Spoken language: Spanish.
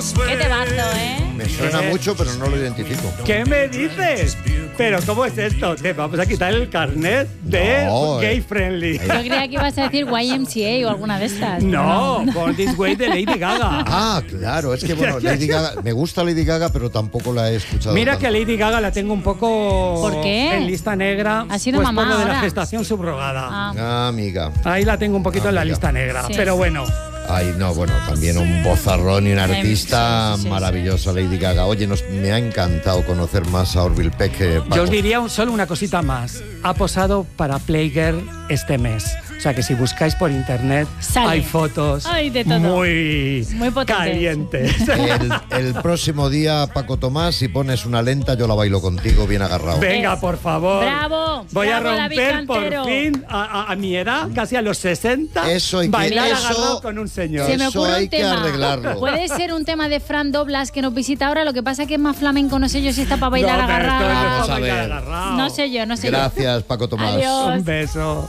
Qué temazo, ¿eh? Me suena mucho, pero no lo identifico. ¿Qué me dices? Pero ¿cómo es esto? Te vamos a quitar el carnet de gay friendly. Yo creía que ibas a decir YMCA o alguna de estas. No, Born This Way de Lady Gaga. Ah, claro, es que bueno, Lady Gaga, me gusta Lady Gaga, pero tampoco la he escuchado. Mira tanto. que a Lady Gaga la tengo un poco ¿Por qué? en lista negra. Ha sido pues mamá por lo de la ahora. gestación subrogada. Ah, amiga. Ahí la tengo un poquito en la Amiga. lista negra. Sí. Pero bueno. Ay, no, bueno, también un vozarrón y un artista sí, maravilloso, Lady Gaga. Oye, me ha encantado conocer más a Orville Peck. Yo os diría solo una cosita más. Ha posado para Playgirl este mes. O sea que si buscáis por internet Sale. hay fotos Ay, de todo. muy potentes. calientes. El próximo día, Paco Tomás, si pones una lenta, yo la bailo contigo bien agarrado. Venga, por favor. ¡Bravo! Voy ¡Bravo, a David romper Cantero! por fin a mi edad, casi a los 60, Eso hay que- bailar eso- agarrado con un señor. Se me Eso ocurre hay un que tema. arreglarlo. Puede ser un tema de Fran Doblas que nos visita ahora. Lo que pasa es que es más flamenco. No sé yo si está para bailar No, pero esto es agarrado. para Vamos a bailar ver. agarrado. No sé yo. Gracias, Paco Tomás. Adiós. Un beso.